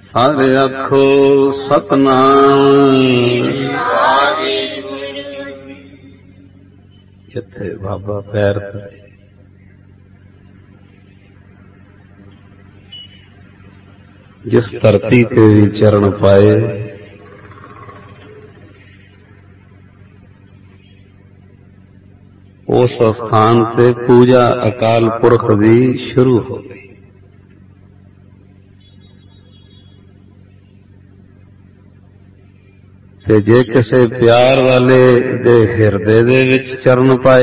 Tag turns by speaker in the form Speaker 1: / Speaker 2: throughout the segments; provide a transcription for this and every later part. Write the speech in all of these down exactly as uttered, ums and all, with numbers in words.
Speaker 1: ਹਰਿ ਆਖੋ ਸਤਨਾਮ। ਜਿੱਥੇ ਬਾਬਾ ਪੈਰ ਧਰੇ ਜਿਸ ਧਰਤੀ ਤੇ ਵੀ ਚਰਨ ਪਾਏ ਉਸ ਸਥਾਨ ਤੇ ਪੂਜਾ ਅਕਾਲ ਪੁਰਖ ਦੀ ਸ਼ੁਰੂ ਹੋ ਗਈ। ਤੇ ਜੇ ਕਿਸੇ ਪਿਆਰ ਵਾਲੇ ਦੇ ਹਿਰਦੇ ਦੇ ਵਿੱਚ ਚਰਨ ਪਾਏ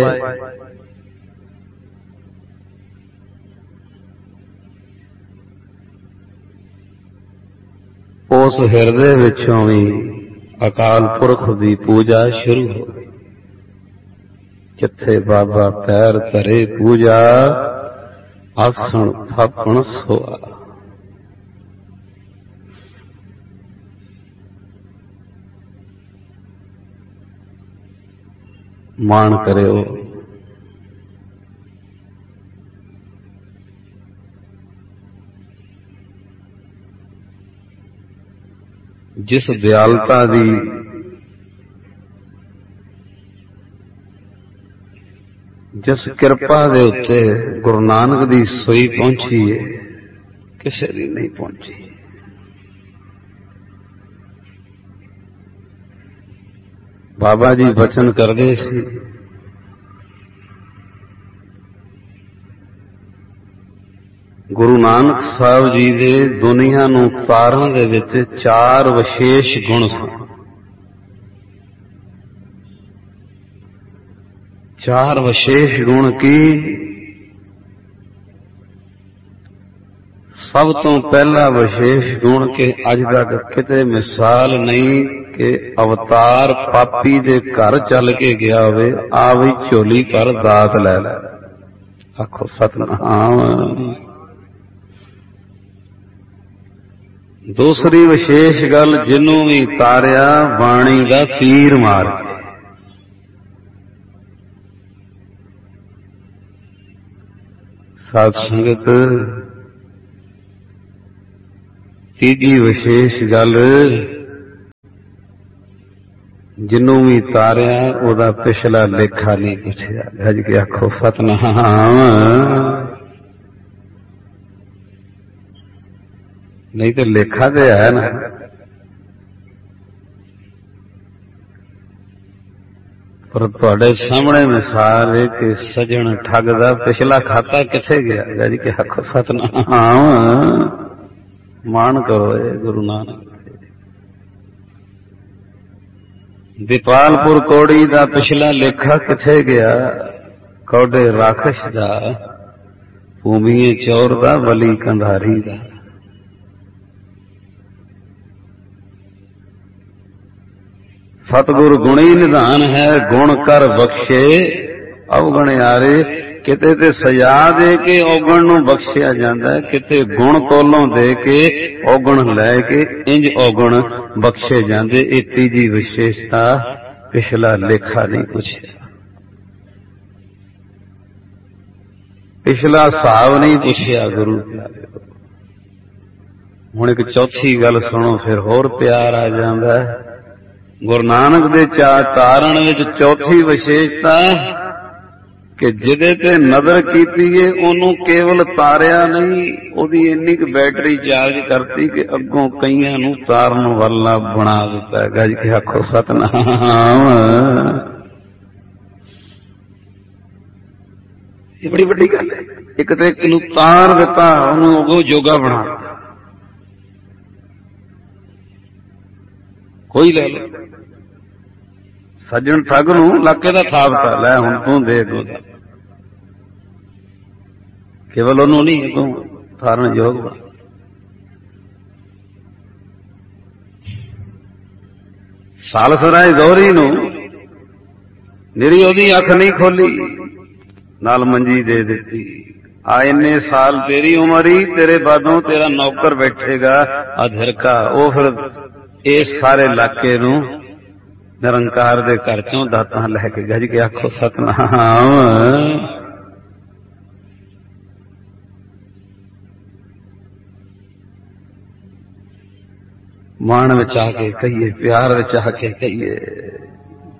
Speaker 1: ਉਸ ਹਿਰਦੇ ਵਿੱਚੋਂ ਵੀ ਅਕਾਲ ਪੁਰਖ ਦੀ ਪੂਜਾ ਸ਼ੁਰੂ ਹੋ ਗਈ। ਜਿੱਥੇ ਬਾਬਾ ਪੈਰ ਧਰੇ ਪੂਜਾ ਆਸਣ ਥਾਪਣ ਸੋਆ। ਮਾਣ ਕਰਿਓ ਜਿਸ ਦਿਆਲਤਾ ਦੀ ਜਿਸ ਕਿਰਪਾ ਦੇ ਉੱਤੇ ਗੁਰੂ ਨਾਨਕ ਦੀ ਸੋਈ ਪਹੁੰਚੀ ਹੈ, ਕਿਸੇ ਦੀ ਨਹੀਂ ਪਹੁੰਚੀ। ਬਾਬਾ ਜੀ ਬਚਨ ਕਰਦੇ ਸੀ, ਗੁਰੂ ਨਾਨਕ ਸਾਹਿਬ ਜੀ ਦੇ ਦੁਨੀਆ ਨੂੰ ਤਾਰਨ ਦੇ ਵਿੱਚ ਚਾਰ ਵਿਸ਼ੇਸ਼ ਗੁਣ ਸਨ। ਚਾਰ ਵਿਸ਼ੇਸ਼ ਗੁਣ ਕੀ? ਸਭ ਤੋਂ ਪਹਿਲਾ ਵਿਸ਼ੇਸ਼ ਗੁਣ ਕਿ ਅੱਜ ਤੱਕ ਕਿਤੇ ਮਿਸਾਲ ਨਹੀਂ ਕਿ ਅਵਤਾਰ ਪਾਪੀ ਦੇ ਘਰ ਚੱਲ ਕੇ ਗਿਆ ਹੋਵੇ, ਆ ਵੀ ਝੋਲੀ ਭਰ ਦਾਤ ਲੈ ਲੈ। ਆਖੋ ਸਤਨਾਮ। ਦੂਸਰੀ ਵਿਸ਼ੇਸ਼ ਗੱਲ, ਜਿਹਨੂੰ ਵੀ ਤਾਰਿਆ ਬਾਣੀ ਦਾ ਤੀਰ ਮਾਰ ਕੇ। ਸਾਧ ਸੰਗਤ, ਤੀਜੀ ਵਿਸ਼ੇਸ਼ ਗੱਲ, ਜਿਹਨੂੰ ਵੀ ਤਾਰਿਆ ਉਹਦਾ ਪਿਛਲਾ ਲੇਖਾ ਨਹੀਂ ਪੁੱਛਿਆ। ਗੱਜ ਕੇ ਆਖੋ ਸਤਨਾਮ। ਨਹੀਂ ਤੇ ਲੇਖਾ ਤੇ ਹੈ ਨਾ। ਪਰ ਤੁਹਾਡੇ ਸਾਹਮਣੇ ਮਿਸਾਲ ਹੈ ਕਿ ਸੱਜਣ ਠੱਗ ਦਾ ਪਿਛਲਾ ਖਾਤਾ ਕਿੱਥੇ ਗਿਆ। ਗੱਜ ਕੇ ਆਖੋ ਸਤਨਾਮ। ਮਾਣ ਕਰੋ ਇਹ ਗੁਰੂ ਨਾਨਕ। ਦੀਪਾਲਪੁਰ ਕੌੜੀ ਦਾ ਪਿਛਲਾ ਲੇਖਾ ਕਿੱਥੇ ਗਿਆ। ਕੌਡੇ ਰਾਖਸ਼ ਦਾ, ਭੂਮੀਏ ਚੌਰ ਦਾ, ਬਲੀ ਕੰਧਾਰੀ ਦਾ। ਸਤਿਗੁਰ ਗੁਣੀ ਨਿਧਾਨ ਹੈ, ਗੁਣ ਕਰ ਬਖਸ਼ੇ ਅਵਗਣ ਯਾਰੇ। ਕਿਤੇ ਤੇ ਸਜ਼ਾ ਦੇ ਕੇ ਔਗਣ ਨੂੰ ਬਖਸ਼ਿਆ ਜਾਂਦਾ ਹੈ, ਕਿਤੇ ਗੁਣ ਕੋਲੋਂ ਦੇ ਕੇ ਔਗਣ ਲੈ ਕੇ ਇੰਜ ਔਗਣ ਬਖਸ਼ੇ ਜਾਂਦੇ। ਇਹ ਤੀਜੀ ਵਿਸ਼ੇਸ਼ਤਾ, ਪਿਛਲਾ ਲੇਖਾ ਨਹੀਂ ਪੁੱਛਿਆ, ਪਿਛਲਾ ਹਿਸਾਬ ਨਹੀਂ ਪੁੱਛਿਆ ਗੁਰੂ ਪਿਆਰੇ। ਹੁਣ ਇੱਕ ਚੌਥੀ ਗੱਲ ਸੁਣੋ, ਫਿਰ ਹੋਰ ਪਿਆਰ ਆ ਜਾਂਦਾ ਹੈ। ਗੁਰੂ ਨਾਨਕ ਦੇ ਚਾਰ ਤਾਰਨ ਵਿੱਚ ਚੌਥੀ ਵਿਸ਼ੇਸ਼ਤਾ ਕਿ ਜਿਹਦੇ ਤੇ ਨਜ਼ਰ ਕੀਤੀ ਏ ਉਹਨੂੰ ਕੇਵਲ ਤਾਰਿਆ ਨਹੀਂ, ਉਹਦੀ ਇੰਨੀ ਕੁ ਬੈਟਰੀ ਚਾਰਜ ਕਰਤੀ ਕਿ ਅੱਗੋਂ ਕਈਆਂ ਨੂੰ ਤਾਰਨ ਵਾਲਾ ਬਣਾ ਦਿੱਤਾ। ਗੱਜ ਕੇ ਆਖੋ ਸਤਨਾਮ। ਇਹ ਬੜੀ ਵੱਡੀ ਗੱਲ ਹੈ। ਇੱਕ ਤੇ ਇੱਕ ਨੂੰ ਤਾਰ ਦਿੱਤਾ, ਉਹਨੂੰ ਅੱਗੋਂ ਜੋਗਾ ਬਣਾ ਦਿੱਤਾ। ਕੋਈ ਲੈ ਲਓ, ਸੱਜਣ ਠੱਗ ਨੂੰ ਇਲਾਕੇ ਦਾ ਥਾਪਤਾ, ਲੈ ਹੁਣ ਤੂੰ ਦੇ ਅੱਗੋਂ ਦਾ। ਕੇਵਲ ਉਹਨੂੰ ਨਹੀਂ, ਅੱਗੋਂ ਤਾਰਨ ਯੋਗ ਬਣਾ। ਸਾਲਸਰਾਏ ਗੌਰੀ ਨੂੰ ਨਿਰੀ ਉਹਦੀ ਅੱਖ ਨਹੀਂ ਖੋਲੀ, ਨਾਲ ਮੰਜੀ ਦੇ ਦਿੱਤੀ। ਆ ਇੰਨੇ ਸਾਲ ਤੇਰੀ ਉਮਰ ਹੀ, ਤੇਰੇ ਬਾਦੋਂ ਤੇਰਾ ਨੌਕਰ ਬੈਠੇਗਾ ਅਧਿਰਕਾ। ਉਹ ਫਿਰ ਇਸ ਸਾਰੇ ਇਲਾਕੇ ਨੂੰ ਨਿਰੰਕਾਰ ਦੇ ਘਰ ਚੋਂ ਦਾਤਾਂ ਲੈ ਕੇ। ਗੱਜ ਕੇ ਆਖੋ ਸਤਨਾਮ। ਮਾਣ ਵਿੱਚ ਆ ਕੇ ਕਹੀਏ, ਪਿਆਰ ਵਿੱਚ ਆ ਕੇ ਕਹੀਏ,